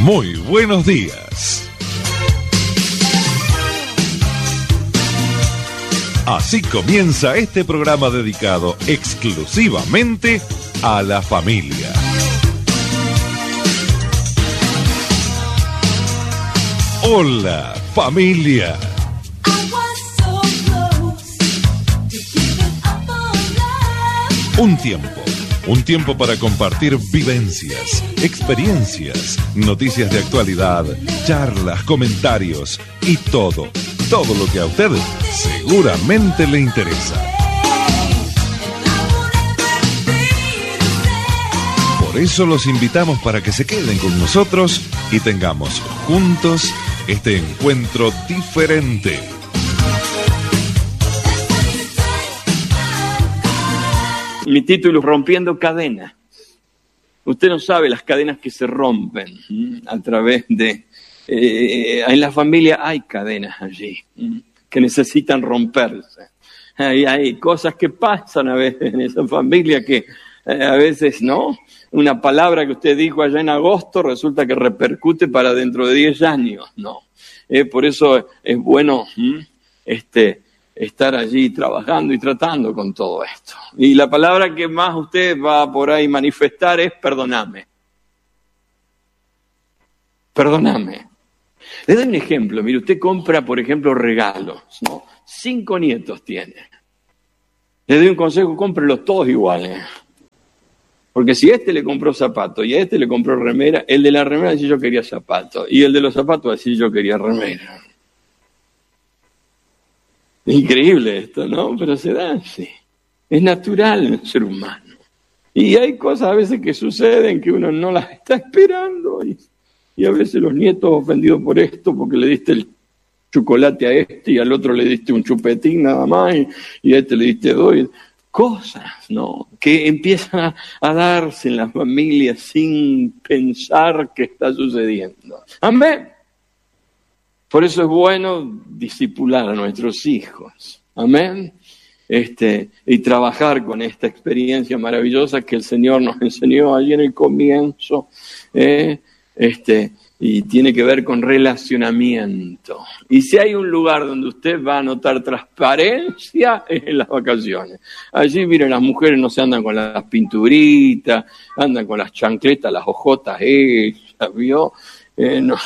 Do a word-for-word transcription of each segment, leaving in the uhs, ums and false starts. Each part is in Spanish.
Muy buenos días. Así comienza este programa dedicado exclusivamente a la familia. Hola, familia. Un tiempo, un tiempo para compartir vivencias, experiencias, noticias de actualidad, charlas, comentarios y todo, todo lo que a usted seguramente le interesa. Por eso los invitamos para que se queden con nosotros y tengamos juntos este encuentro diferente. Mi título es Rompiendo Cadenas. Usted no sabe las cadenas que se rompen ¿m? a través de... Eh, en la familia hay cadenas allí ¿m? que necesitan romperse. Hay, hay cosas que pasan a veces en esa familia que eh, a veces, ¿no? Una palabra que usted dijo allá en agosto resulta que repercute para dentro de diez años, ¿no? Eh, por eso es bueno ¿m? este... estar allí trabajando y tratando con todo esto. Y la palabra que más usted va por ahí manifestar es perdóname. Perdóname. Le doy un ejemplo. Mire, usted compra, por ejemplo, regalos, ¿no? Cinco nietos tiene. Le doy un consejo, cómprelos todos iguales. Porque si este le compró zapatos y a este le compró remera, el de la remera decía yo quería zapatos. Y el de los zapatos decía yo quería remera. Increíble esto, ¿no? Pero se da así. Es natural el ser humano. Y hay cosas a veces que suceden que uno no las está esperando. Y, y a veces los nietos ofendidos por esto, porque le diste el chocolate a este y al otro le diste un chupetín nada más y, y a este le diste dos. Y, cosas, ¿no? Que empiezan a, a darse en la familia sin pensar que está sucediendo. Amén. Por eso es bueno discipular a nuestros hijos, amén, este, y trabajar con esta experiencia maravillosa que el Señor nos enseñó allí en el comienzo, eh, este, y tiene que ver con relacionamiento. Y si hay un lugar donde usted va a notar transparencia, es en las vacaciones. Allí, miren, las mujeres no se andan con las pinturitas, andan con las chancletas, las ojotas hechas, ¿vio? Eh, no...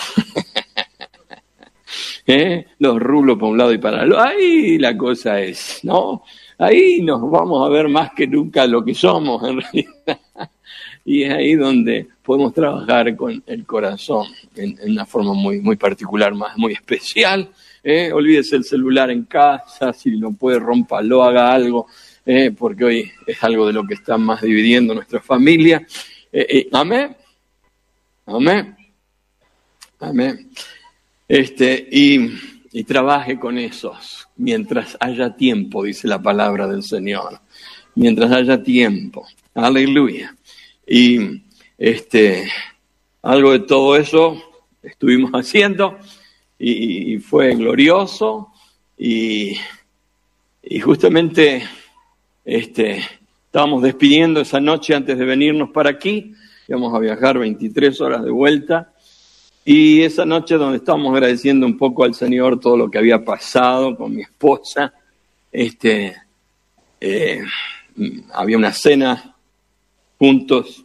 ¿Eh? Los rulos para un lado y para el otro. Ahí la cosa es, ¿no? Ahí nos vamos a ver más que nunca lo que somos, en realidad. Y es ahí donde podemos trabajar con el corazón en, en una forma muy, muy particular, más muy especial. ¿eh? Olvídese el celular en casa, si no puede, rómpalo, haga algo, ¿eh? porque hoy es algo de lo que está más dividiendo nuestra familia. Eh, eh, amén. Amén. Amén. Este, y, y trabaje con esos mientras haya tiempo, dice la palabra del Señor. Mientras haya tiempo. Aleluya. Y este, algo de todo eso estuvimos haciendo y, y fue glorioso. Y, y justamente este, estábamos despidiendo esa noche antes de venirnos para aquí. Íbamos a viajar veintitrés horas de vuelta. Y esa noche donde estábamos agradeciendo un poco al Señor todo lo que había pasado con mi esposa, este, eh, había una cena juntos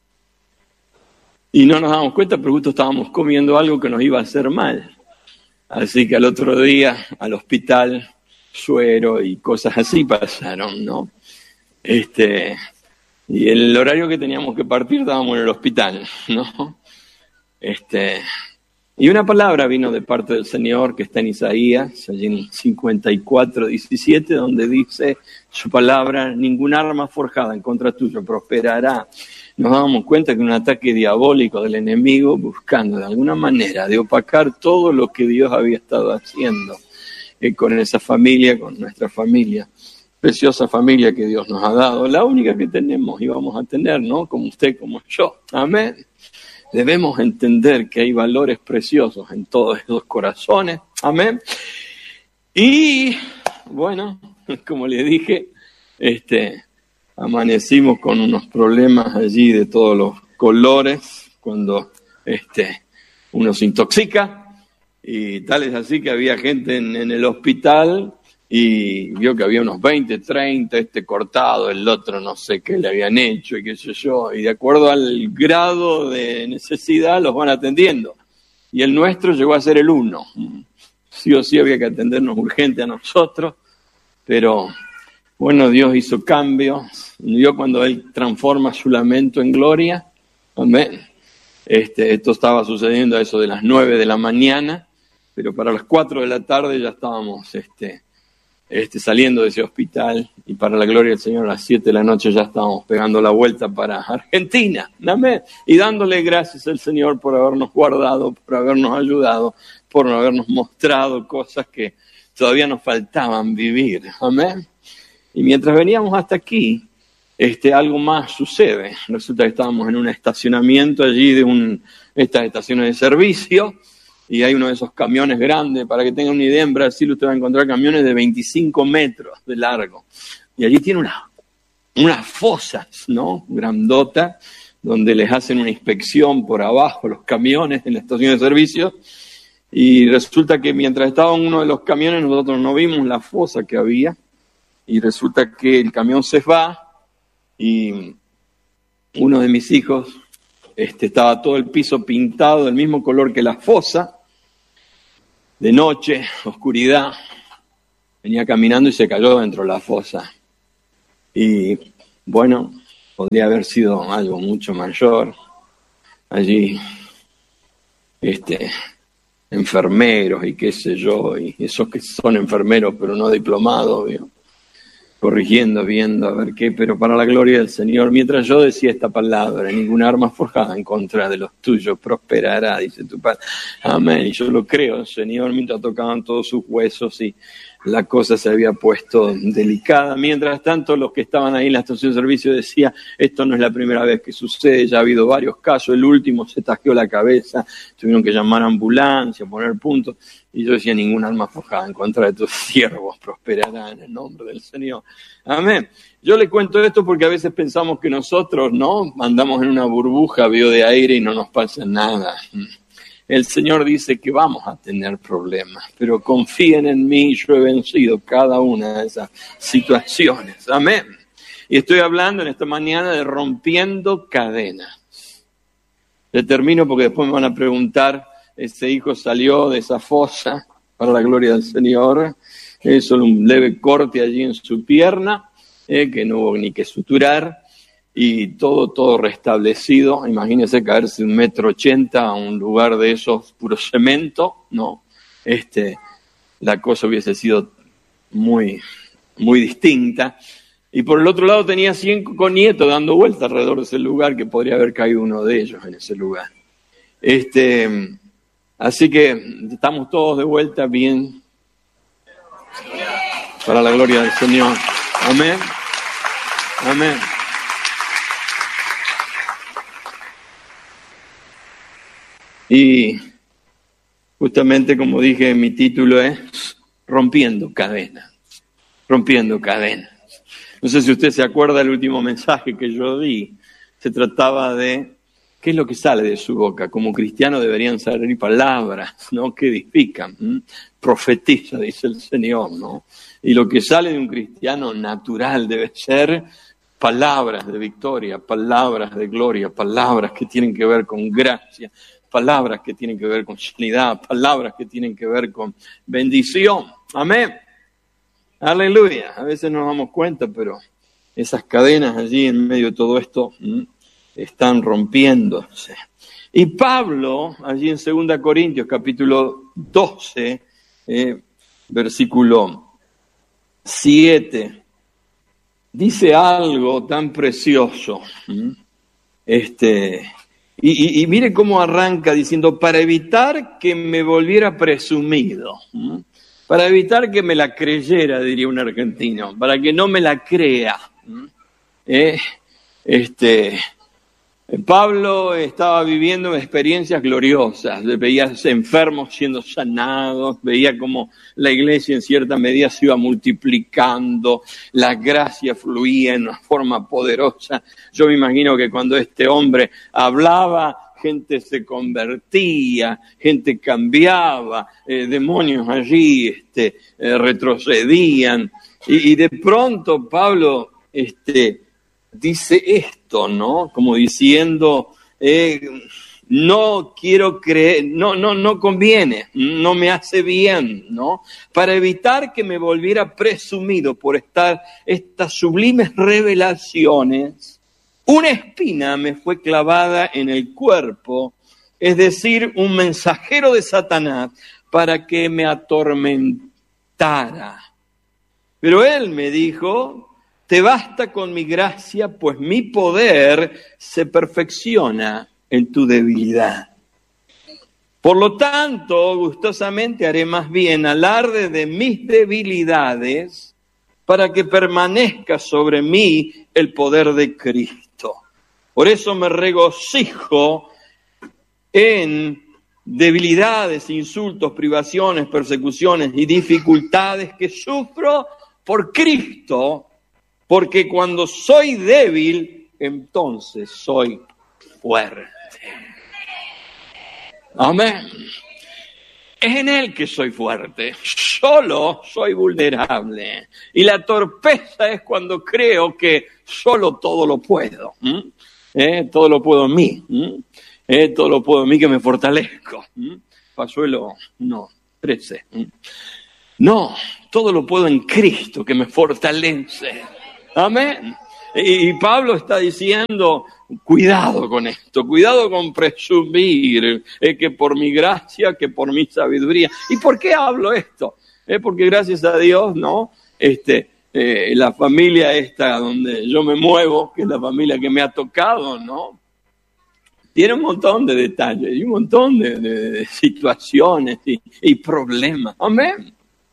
y no nos dábamos cuenta, pero justo estábamos comiendo algo que nos iba a hacer mal. Así que al otro día al hospital, suero y cosas así pasaron, ¿no? Este, y el horario que teníamos que partir estábamos en el hospital, ¿no? Este, y una palabra vino de parte del Señor que está en Isaías, allí en cincuenta y cuatro, diecisiete, donde dice su palabra: ningún arma forjada en contra tuyo prosperará. Nos damos cuenta que un ataque diabólico del enemigo buscando de alguna manera de opacar todo lo que Dios había estado haciendo eh, con esa familia, con nuestra familia, preciosa familia que Dios nos ha dado, la única que tenemos y vamos a tener, ¿no? Como usted, como yo. Amén. Debemos entender que hay valores preciosos en todos esos corazones. Amén. Y, bueno, como le dije, este, amanecimos con unos problemas allí de todos los colores cuando este, uno se intoxica, y tal es así que había gente en, en el hospital y vio que había unos veinte, treinta, este cortado, el otro no sé qué le habían hecho y qué sé yo, y de acuerdo al grado de necesidad los van atendiendo. Y el nuestro llegó a ser el uno. Sí o sí había que atendernos urgente a nosotros, pero bueno, Dios hizo cambios. Vio cuando Él transforma su lamento en gloria. Amén. Este, esto estaba sucediendo a eso de las nueve de la mañana, pero para las cuatro de la tarde ya estábamos este, este, saliendo de ese hospital, y para la gloria del Señor a las siete de la noche ya estábamos pegando la vuelta para Argentina. Amén. Y dándole gracias al Señor por habernos guardado, por habernos ayudado, por habernos mostrado cosas que todavía nos faltaban vivir. Amén. Y mientras veníamos hasta aquí, Este, algo más sucede. Resulta que estábamos en un estacionamiento allí de un, estas estaciones de servicio, y hay uno de esos camiones grandes. Para que tengan una idea, en Brasil usted va a encontrar camiones de veinticinco metros de largo. Y allí tiene una, unas fosas, ¿no? Grandota, donde les hacen una inspección por abajo los camiones en la estación de servicio. Y resulta que mientras estaba en uno de los camiones, nosotros no vimos la fosa que había. Y resulta que el camión se va, y uno de mis hijos este, estaba todo el piso pintado del mismo color que la fosa, de noche, oscuridad, venía caminando y se cayó dentro de la fosa. Y bueno, podría haber sido algo mucho mayor. Allí, este, enfermeros y qué sé yo, y esos que son enfermeros pero no diplomados, ¿vio? Corrigiendo, viendo a ver qué, pero para la gloria del Señor, mientras yo decía esta palabra, ninguna arma forjada en contra de los tuyos prosperará, dice tu Padre. Amén. Y yo lo creo, Señor, mientras tocaban todos sus huesos y la cosa se había puesto delicada. Mientras tanto, los que estaban ahí en la estación de servicio decían, esto no es la primera vez que sucede, ya ha habido varios casos, el último se tasqueó la cabeza, tuvieron que llamar a ambulancia, poner puntos. Y yo decía, ninguna arma forjada en contra de tus siervos prosperará en el nombre del Señor. Amén. Yo le cuento esto porque a veces pensamos que nosotros, ¿no?, andamos en una burbuja, vio, de aire y no nos pasa nada. El Señor dice que vamos a tener problemas, pero confíen en mí, yo he vencido cada una de esas situaciones. Amén. Y estoy hablando en esta mañana de rompiendo cadenas. Le termino porque después me van a preguntar, ese hijo salió de esa fosa, para la gloria del Señor, eh, solo un leve corte allí en su pierna, eh, que no hubo ni que suturar, y todo, todo restablecido. Imagínese caerse un metro ochenta a un lugar de esos puro cemento, no, este, la cosa hubiese sido muy, muy distinta. Y por el otro lado tenía cinco nietos dando vueltas alrededor de ese lugar, que podría haber caído uno de ellos en ese lugar. Este, así que estamos todos de vuelta bien, para la gloria del Señor. Amén. Amén. Y justamente como dije, mi título es Rompiendo Cadenas. Rompiendo Cadenas. No sé si usted se acuerda del último mensaje que yo di. Se trataba de qué es lo que sale de su boca. Como cristiano deberían salir palabras, ¿no?, que edifican. ¿Mm? Profetiza, dice el Señor, ¿no? Y lo que sale de un cristiano natural debe ser palabras de victoria, palabras de gloria, palabras que tienen que ver con gracia, palabras que tienen que ver con sanidad, palabras que tienen que ver con bendición. Amén. Aleluya. A veces no nos damos cuenta, pero esas cadenas allí en medio de todo esto ¿m? están rompiéndose. Y Pablo, allí en segunda Corintios, capítulo doce, eh, versículo siete, dice algo tan precioso. ¿m? Este... Y, y, y mire cómo arranca diciendo, para evitar que me volviera presumido, ¿m? Para evitar que me la creyera, diría un argentino, para que no me la crea. ¿Eh? Este, Pablo estaba viviendo experiencias gloriosas, veía enfermos siendo sanados, veía cómo la iglesia en cierta medida se iba multiplicando, la gracia fluía en una forma poderosa. Yo me imagino que cuando este hombre hablaba, gente se convertía, gente cambiaba, eh, demonios allí este, eh, retrocedían. Y, y de pronto Pablo este, dice esto, ¿no? Como diciendo, eh, no quiero creer, no, no, no conviene, no me hace bien, ¿no? Para evitar que me volviera presumido por estar estas sublimes revelaciones, una espina me fue clavada en el cuerpo, es decir, un mensajero de Satanás para que me atormentara. Pero él me dijo, te basta con mi gracia, pues mi poder se perfecciona en tu debilidad. Por lo tanto, gustosamente haré más bien alarde de mis debilidades para que permanezca sobre mí el poder de Cristo. Por eso me regocijo en debilidades, insultos, privaciones, persecuciones y dificultades que sufro por Cristo, porque cuando soy débil, entonces soy fuerte. Amén. Es en Él que soy fuerte, solo soy vulnerable. Y la torpeza es cuando creo que solo todo lo puedo. ¿Mm? ¿Eh? Todo lo puedo en mí. ¿Mm? ¿Eh? Todo lo puedo en mí que me fortalezco. ¿Mm? Pasuelo, no, trece. ¿Mm? No, todo lo puedo en Cristo que me fortalece. Amén. Y Pablo está diciendo, cuidado con esto, cuidado con presumir eh, que por mi gracia, que por mi sabiduría. ¿Y por qué hablo esto? Eh, porque gracias a Dios, ¿no? Este, eh, la familia esta donde yo me muevo, que es la familia que me ha tocado, ¿no? Tiene un montón de detalles y un montón de, de, de situaciones y, y problemas. Amén.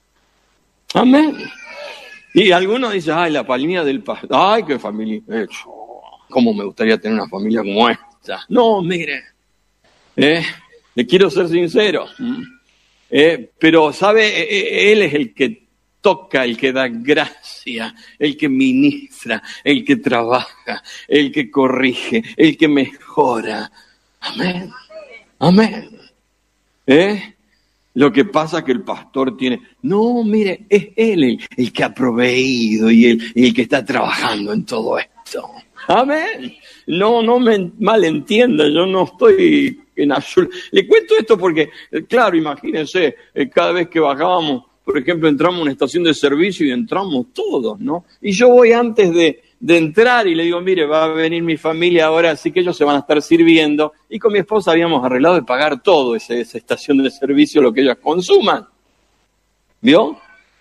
Amén. Y algunos dicen, ay, la familia del pastor, ay, qué familia, eh, cómo me gustaría tener una familia como esta. No, mire, eh, le quiero ser sincero, eh, pero sabe, eh, él es el que toca, el que da gracia, el que ministra, el que trabaja, el que corrige, el que mejora. Amén, amén. ¿Eh? Lo que pasa es que el pastor tiene... No, mire, es él el, el que ha proveído y el, el que está trabajando en todo esto. Amén. No, no me malentienda, yo no estoy en absoluto... Le cuento esto porque, claro, imagínense, cada vez que bajábamos, por ejemplo, entramos a una estación de servicio y entramos todos, ¿no? Y yo voy antes de... de entrar y le digo, mire, va a venir mi familia ahora, así que ellos se van a estar sirviendo. Y con mi esposa habíamos arreglado de pagar todo, ese, esa estación de servicio, lo que ellos consuman. ¿Vio?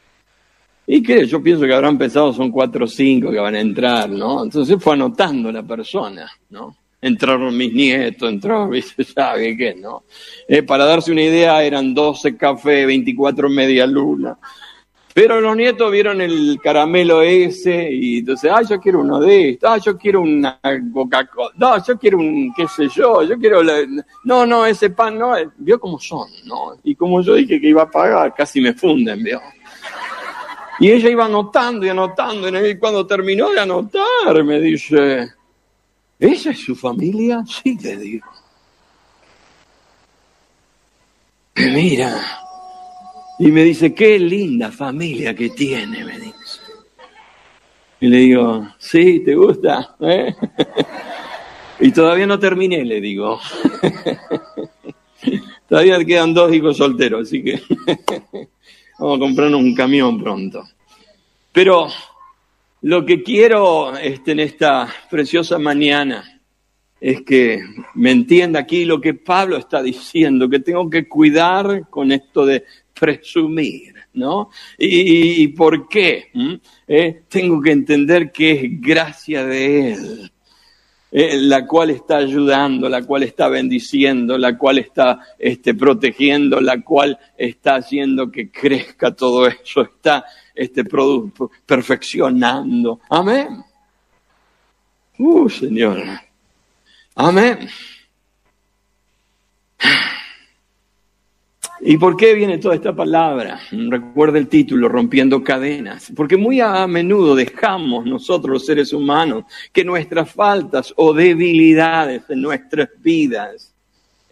Y que yo pienso que habrán pensado, son cuatro o cinco que van a entrar, ¿no? Entonces fue anotando la persona, ¿no? Entraron mis nietos, entraron, ¿viste? ¿Sabe qué, no? Eh, para darse una idea, eran doce cafés, veinticuatro media luna. Pero los nietos vieron el caramelo ese y entonces, ah, yo quiero uno de estos, ah, yo quiero una Coca-Cola, no, yo quiero un, qué sé yo, yo quiero, la... no, no, ese pan no, vio cómo son, ¿no? Y como yo dije que iba a pagar, casi me funden, vio. Y ella iba anotando y anotando, y cuando terminó de anotar, me dice, ¿esa es su familia? Sí, le digo. Y mira... Y me dice, qué linda familia que tiene, me dice. Y le digo, sí, ¿te gusta? ¿Eh? Y todavía no terminé, le digo. Todavía quedan dos hijos solteros, así que vamos a comprarnos un camión pronto. Pero lo que quiero este, en esta preciosa mañana es que me entienda aquí lo que Pablo está diciendo, que tengo que cuidar con esto de presumir, ¿no? ¿Y, y por qué? ¿Mm? Eh, tengo que entender que es gracia de Él, eh, la cual está ayudando, la cual está bendiciendo, la cual está este, protegiendo, la cual está haciendo que crezca todo eso, está este, produ- perfeccionando. Amén. Uh, Señor. Amén. ¿Y por qué viene toda esta palabra? Recuerda el título, Rompiendo Cadenas. Porque muy a menudo dejamos nosotros los seres humanos que nuestras faltas o debilidades en nuestras vidas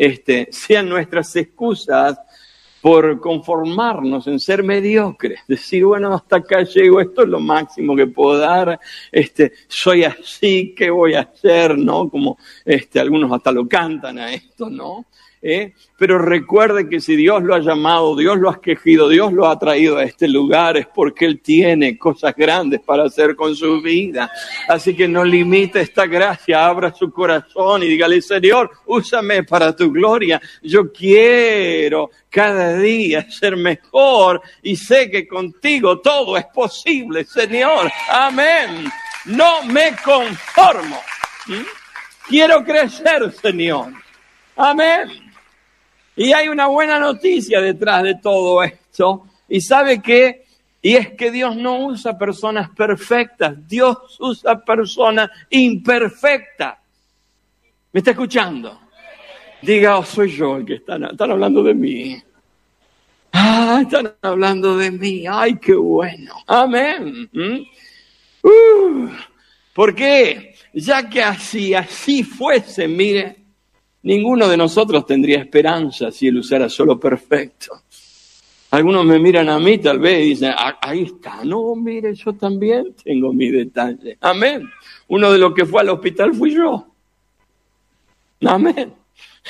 este, sean nuestras excusas por conformarnos en ser mediocres, decir, bueno, hasta acá llego, esto es lo máximo que puedo dar, este, soy así, ¿qué voy a hacer? ¿No? Como este, algunos hasta lo cantan a esto, ¿no? ¿Eh? Pero recuerde que si Dios lo ha llamado, Dios lo ha escogido, Dios lo ha traído a este lugar, es porque Él tiene cosas grandes para hacer con su vida. Así que no limite esta gracia, abra su corazón y dígale, Señor, úsame para tu gloria. Yo quiero cada día ser mejor y sé que contigo todo es posible, Señor. Amén. No me conformo. ¿Mm? Quiero crecer, Señor. Amén. Y hay una buena noticia detrás de todo esto. ¿Y sabe qué? Y es que Dios no usa personas perfectas. Dios usa personas imperfectas. ¿Me está escuchando? Diga, oh, soy yo el que están, están hablando de mí. Ah, están hablando de mí. Ay, qué bueno. Amén. ¿Mm? Uh, ¿Por qué? Ya que así, así fuese, mire, ninguno de nosotros tendría esperanza si Él usara solo perfecto. Algunos me miran a mí tal vez y dicen, ah, ahí está. No, mire, yo también tengo mi detalle. Amén. Uno de los que fue al hospital fui yo. Amén.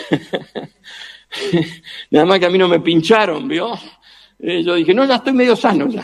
Nada más que a mí no me pincharon, ¿vio? Y yo dije, no, ya estoy medio sano ya.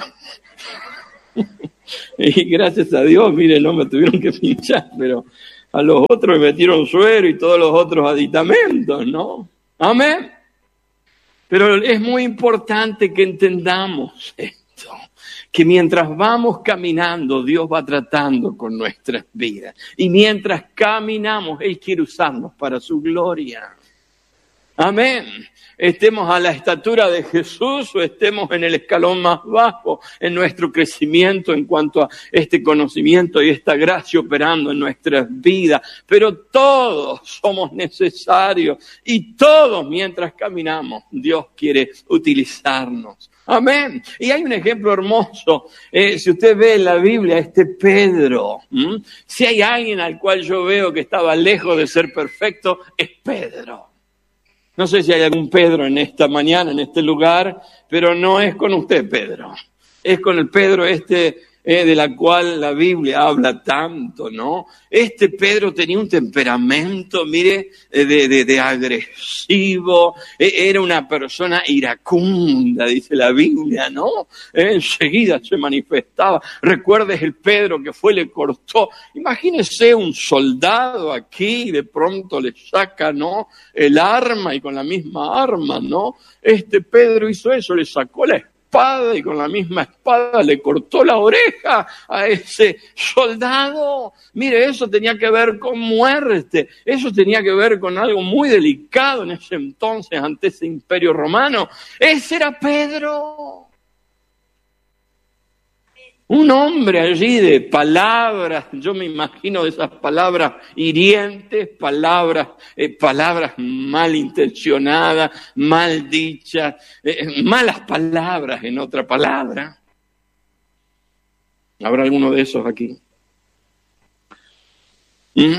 Y gracias a Dios, mire, no me tuvieron que pinchar, pero a los otros me metieron suero y todos los otros aditamentos, ¿no? Amén. Pero es muy importante que entendamos esto, que mientras vamos caminando, Dios va tratando con nuestras vidas. Y mientras caminamos, Él quiere usarnos para su gloria. Amén. Estemos a la estatura de Jesús o estemos en el escalón más bajo en nuestro crecimiento en cuanto a este conocimiento y esta gracia operando en nuestras vidas. Pero todos somos necesarios y todos mientras caminamos, Dios quiere utilizarnos. Amén. Y hay un ejemplo hermoso. Eh, si usted ve en la Biblia, este Pedro, ¿m? Si hay alguien al cual yo veo que estaba lejos de ser perfecto, es Pedro. No sé si hay algún Pedro en esta mañana, en este lugar, pero no es con usted, Pedro. Es con el Pedro este eh, de la cual la Biblia habla tanto, ¿no? Este Pedro tenía un temperamento, mire, de, de, de agresivo. Eh, era una persona iracunda, dice la Biblia, ¿no? Eh, enseguida se manifestaba. Recuerdes el Pedro que fue, le cortó. Imagínese un soldado aquí y de pronto le saca, ¿no?, el arma y con la misma arma, ¿no? Este Pedro hizo eso, le sacó la espada y con la misma espada le cortó la oreja a ese soldado. Mire, eso tenía que ver con muerte, eso tenía que ver con algo muy delicado en ese entonces ante ese imperio romano. Ese era Pedro. Un hombre allí de palabras, yo me imagino de esas palabras hirientes, palabras, eh, palabras malintencionadas, mal dichas, eh, malas palabras en otra palabra. ¿Habrá alguno de esos aquí? ¿Mm?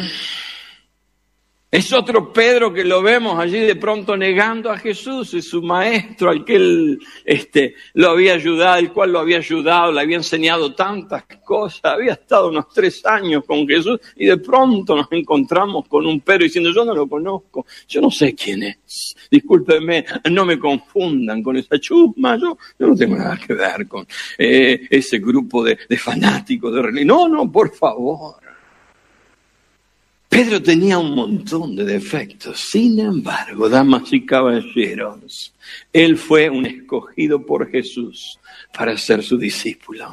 Es otro Pedro que lo vemos allí de pronto negando a Jesús, es su maestro, al que él este, lo había ayudado, el cual lo había ayudado, le había enseñado tantas cosas, había estado unos tres años con Jesús y de pronto nos encontramos con un Pedro diciendo, yo no lo conozco, yo no sé quién es, discúlpenme, no me confundan con esa chusma, yo, yo no tengo nada que ver con eh, ese grupo de, de fanáticos de religión, no, no, por favor. Pedro tenía un montón de defectos, sin embargo, damas y caballeros, él fue un escogido por Jesús para ser su discípulo.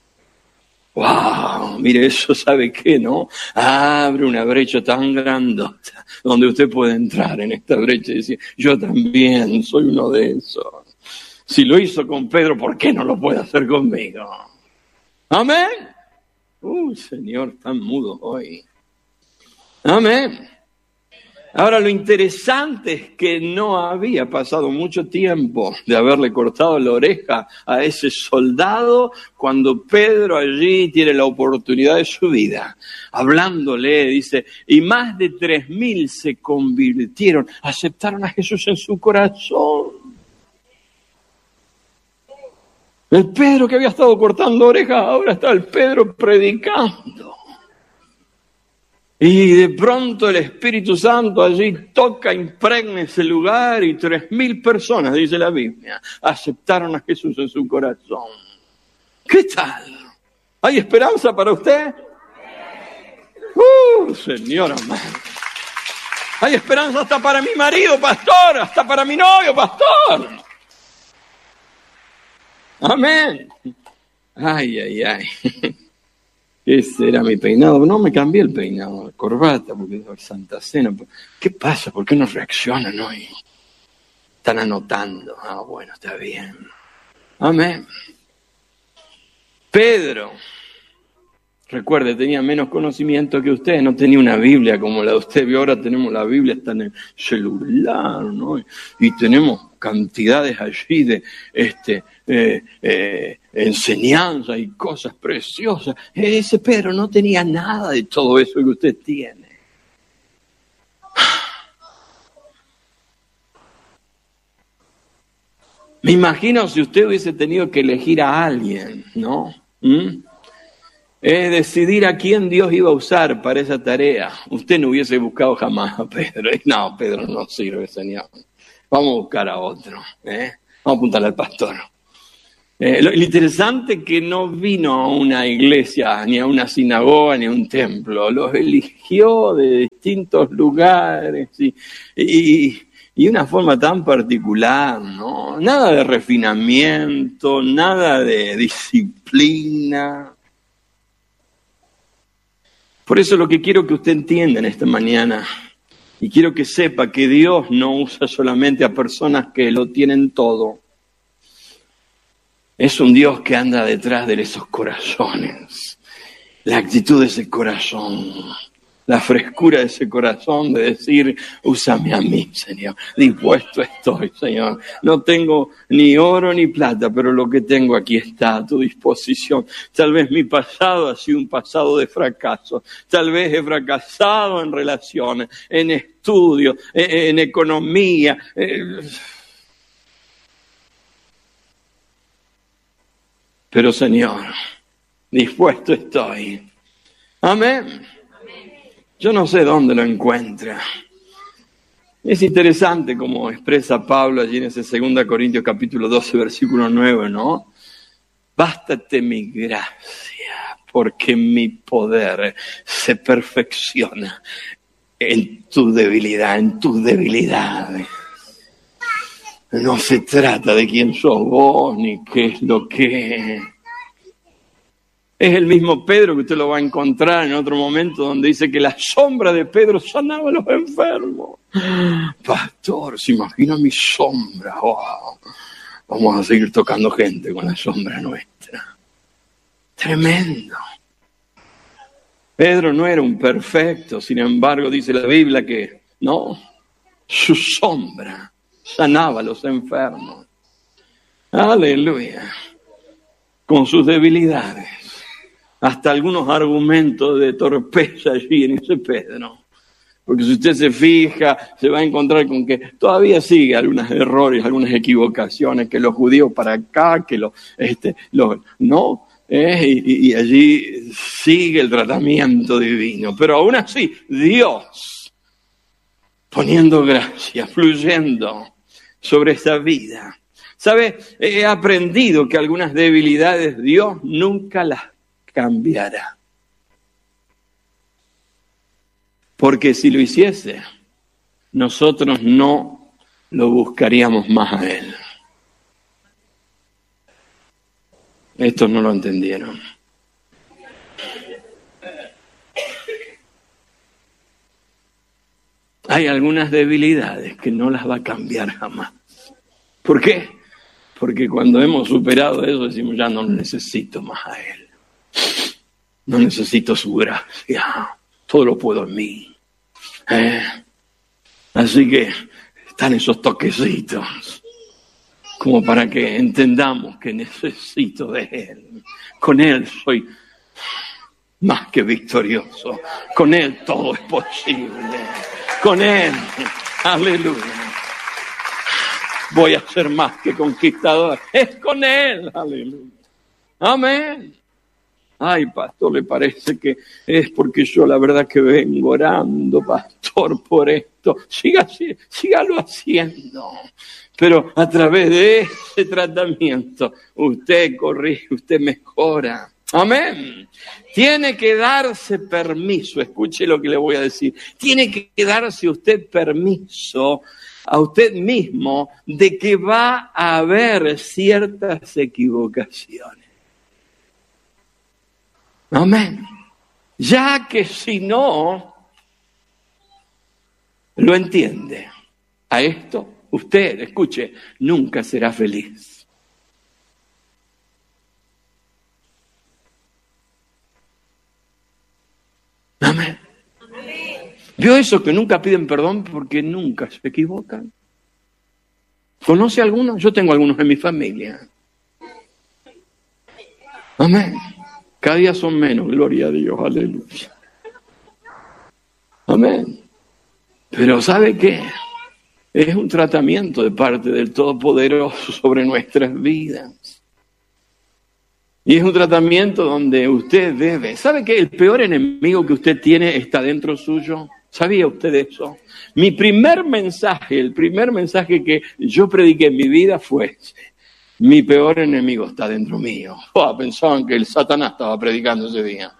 ¡Wow! Mire, eso sabe qué, ¿no? Abre una brecha tan grandota donde usted puede entrar en esta brecha y decir, yo también soy uno de esos. Si lo hizo con Pedro, ¿por qué no lo puede hacer conmigo? ¡Amén! ¡Uy, Señor, tan mudo hoy! Amén. Ahora, lo interesante es que no había pasado mucho tiempo de haberle cortado la oreja a ese soldado cuando Pedro allí tiene la oportunidad de su vida. Hablándole, dice, y más de tres mil se convirtieron, aceptaron a Jesús en su corazón. El Pedro que había estado cortando orejas, ahora está el Pedro predicando. Y de pronto el Espíritu Santo allí toca, impregna ese lugar y tres mil personas, dice la Biblia, aceptaron a Jesús en su corazón. ¿Qué tal? ¿Hay esperanza para usted? ¡Uh, Señor amado! Hay esperanza hasta para mi marido, pastor, hasta para mi novio, pastor. Amén. Ay, ay, ay. Ese era mi peinado. No me cambié el peinado, la corbata, porque es Santa Cena. ¿Qué pasa? ¿Por qué no reaccionan hoy? Están anotando. Ah, bueno, está bien. Amén. Pedro, recuerde, tenía menos conocimiento que usted, no tenía una Biblia como la de usted. Y ahora tenemos la Biblia, está en el celular, ¿no? Y, y tenemos cantidades allí de este eh, eh, enseñanza y cosas preciosas. Ese Pedro no tenía nada de todo eso que usted tiene. Me imagino si usted hubiese tenido que elegir a alguien, ¿no? ¿Mm? Es decidir a quién Dios iba a usar para esa tarea. Usted no hubiese buscado jamás a Pedro. No, Pedro no sirve, Señor. Vamos a buscar a otro. ¿eh? Vamos a apuntarle al pastor. Eh, lo, lo interesante es que no vino a una iglesia, ni a una sinagoga, ni a un templo. Los eligió de distintos lugares y, y, y una forma tan particular, ¿no? Nada de refinamiento, nada de disciplina. Por eso lo que quiero que usted entienda en esta mañana, y quiero que sepa que Dios no usa solamente a personas que lo tienen todo. Es un Dios que anda detrás de esos corazones. La actitud de ese corazón, la frescura de ese corazón de decir, úsame a mí, Señor. Dispuesto estoy, Señor. No tengo ni oro ni plata, pero lo que tengo aquí está a tu disposición. Tal vez mi pasado ha sido un pasado de fracaso. Tal vez he fracasado en relaciones, en estudios, en, en economía. Pero, Señor, dispuesto estoy. Amén. Yo no sé dónde lo encuentra. Es interesante como expresa Pablo allí en ese segunda Corintios capítulo doce, versículo nueve, ¿no? Bástate mi gracia, porque mi poder se perfecciona en tu debilidad, en tus debilidades. No se trata de quién sos vos, ni qué es lo que es. Es el mismo Pedro que usted lo va a encontrar en otro momento donde dice que la sombra de Pedro sanaba a los enfermos. Pastor, ¿se imagina mi sombra? Wow. Vamos a seguir tocando gente con la sombra nuestra. Tremendo. Pedro no era un perfecto, sin embargo dice la Biblia que no, su sombra sanaba a los enfermos. Aleluya. Con sus debilidades. Hasta algunos argumentos de torpeza allí en ese Pedro. Porque si usted se fija, se va a encontrar con que todavía sigue algunos errores, algunas equivocaciones, que los judíos para acá, que los, este, los, no, eh, y, y allí sigue el tratamiento divino. Pero aún así, Dios, poniendo gracia, fluyendo sobre esta vida. ¿Sabe? He aprendido que algunas debilidades Dios nunca las cambiará. Porque si lo hiciese, nosotros no lo buscaríamos más a Él. Estos no lo entendieron. Hay algunas debilidades que no las va a cambiar jamás. ¿Por qué? Porque cuando hemos superado eso decimos, ya no necesito más a Él. No necesito su gracia. Todo lo puedo en mí. ¿Eh? Así que están esos toquecitos, como para que entendamos que necesito de Él. Con Él soy más que victorioso. Con Él todo es posible. Con Él, aleluya, voy a ser más que conquistador. Es con Él, aleluya. Amén. Ay, pastor, le parece que es porque yo la verdad que vengo orando, pastor, por esto. Siga, sígalo haciendo. Pero a través de ese tratamiento, usted corrige, usted mejora. Amén. Tiene que darse permiso, escuche lo que le voy a decir. Tiene que darse usted permiso a usted mismo de que va a haber ciertas equivocaciones. Amén. Ya que si no lo entiende a esto, usted, escuche, nunca será feliz. Amén. ¿Vio eso que nunca piden perdón porque nunca se equivocan? ¿Conoce algunos? Yo tengo algunos en mi familia. Amén. Cada día son menos, gloria a Dios, aleluya. Amén. Pero ¿sabe qué? Es un tratamiento de parte del Todopoderoso sobre nuestras vidas. Y es un tratamiento donde usted debe. ¿Sabe que el peor enemigo que usted tiene está dentro suyo? ¿Sabía usted eso? Mi primer mensaje, el primer mensaje que yo prediqué en mi vida fue: mi peor enemigo está dentro mío. Oh, pensaban que el Satanás estaba predicando ese día.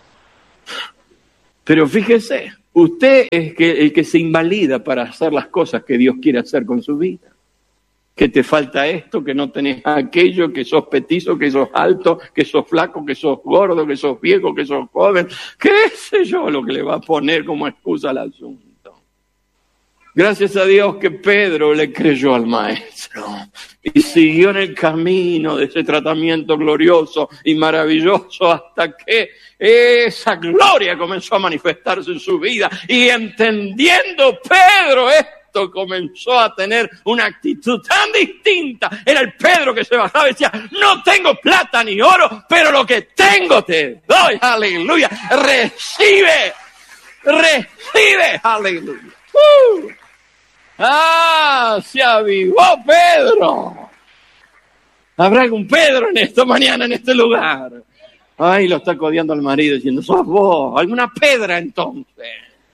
Pero fíjese, usted es que, el que se invalida para hacer las cosas que Dios quiere hacer con su vida. Que te falta esto, que no tenés aquello, que sos petizo, que sos alto, que sos flaco, que sos gordo, que sos viejo, que sos joven. ¿Qué sé yo lo que le va a poner como excusa al asunto? Gracias a Dios que Pedro le creyó al maestro y siguió en el camino de ese tratamiento glorioso y maravilloso hasta que esa gloria comenzó a manifestarse en su vida. Y entendiendo Pedro esto, comenzó a tener una actitud tan distinta. Era el Pedro que se bajaba y decía: no tengo plata ni oro, pero lo que tengo te doy. Aleluya. Recibe, recibe, aleluya. Uh. ¡Ah! ¡Se avivó Pedro! ¿Habrá algún Pedro en esta mañana, en este lugar? Ay, lo está codeando al marido diciendo: sos vos, alguna Pedra entonces.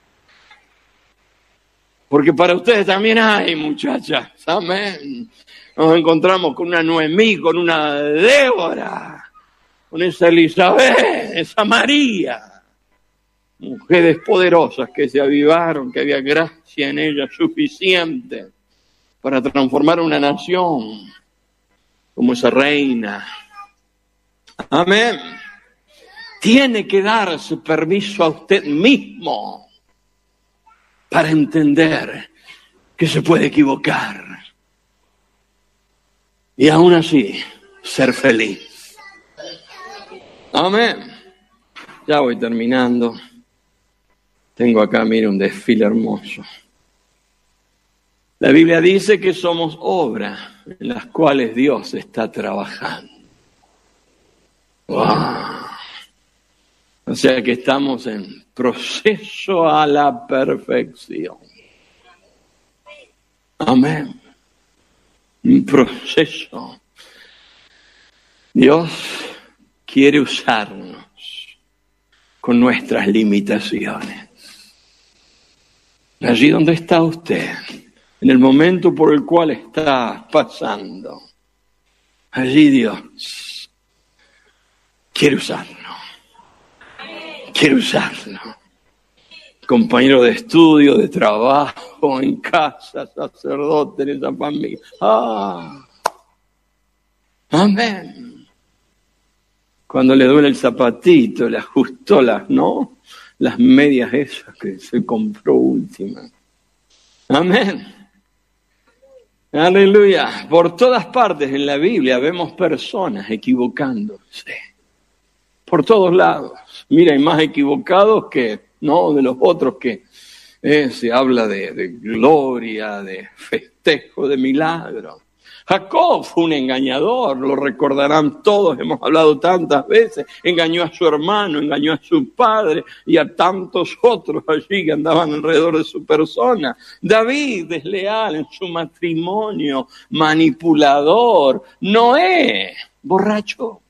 Porque para ustedes también hay, muchachas. Amén. Nos encontramos con una Noemí, con una Débora, con esa Elizabeth, esa María. Mujeres poderosas que se avivaron, que había gracia en ellas suficiente para transformar una nación como esa reina. Amén. Tiene que darse permiso a usted mismo para entender que se puede equivocar y aún así ser feliz. Amén. Ya voy terminando. Tengo acá, mire, un desfile hermoso. La Biblia dice que somos obras en las cuales Dios está trabajando. ¡Wow! O sea que estamos en proceso a la perfección. Amén. Un proceso. Dios quiere usarnos con nuestras limitaciones. Allí donde está usted, en el momento por el cual está pasando, allí Dios quiere usarlo. Quiere usarlo. Compañero de estudio, de trabajo, en casa, sacerdote, en esa familia. ¡Ah! Amén. Cuando le duele el zapatito, le ajustó las, ¿no? Las medias esas que se compró última. Amén. Aleluya. Por todas partes en la Biblia vemos personas equivocándose. Por todos lados. Mira, hay más equivocados que, no, de los otros que, Eh, se habla de, de gloria, de festejo, de milagro. Jacob fue un engañador, lo recordarán todos, hemos hablado tantas veces. Engañó a su hermano, engañó a su padre y a tantos otros allí que andaban alrededor de su persona. David, desleal en su matrimonio, manipulador. Noé, borracho.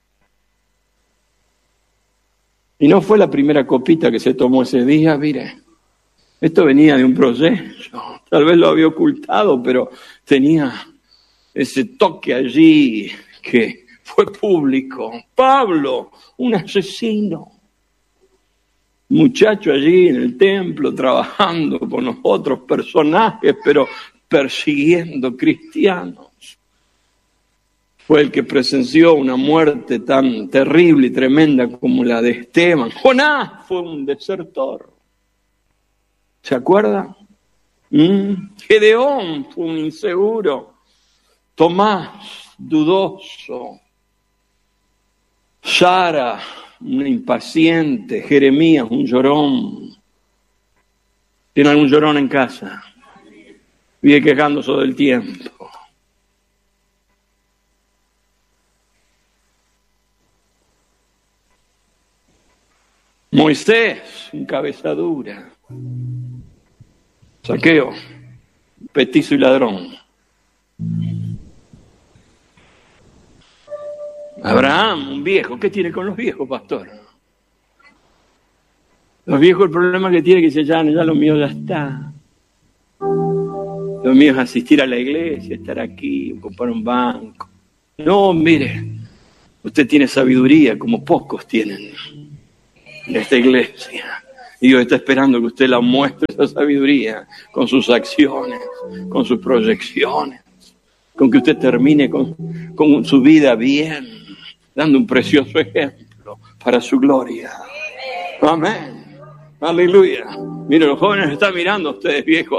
Y no fue la primera copita que se tomó ese día, mire. Esto venía de un proceso, tal vez lo había ocultado, pero tenía ese toque allí que fue público. Pablo, un asesino, muchacho allí en el templo trabajando con los otros personajes, pero persiguiendo cristianos. Fue el que presenció una muerte tan terrible y tremenda como la de Esteban. Jonás fue un desertor. ¿Se acuerdan? ¿Mm? Gedeón fue un inseguro. Tomás, dudoso. Sara, una impaciente. Jeremías, un llorón. ¿Tiene algún llorón en casa? Vive quejándose todo el tiempo. Moisés, un cabeza dura. Saqueo, petizo y ladrón. Abraham, un viejo. ¿Qué tiene con los viejos, pastor? Los viejos, el problema que tiene es que se ya, ya lo mío ya está. Lo mío es asistir a la iglesia, estar aquí, ocupar un banco. No, mire, usted tiene sabiduría como pocos tienen en esta iglesia. Y Dios está esperando que usted la muestre esa sabiduría con sus acciones, con sus proyecciones, con que usted termine con, con su vida bien, dando un precioso ejemplo para su gloria. Amén. Aleluya. Mire, los jóvenes están mirando a ustedes, viejos.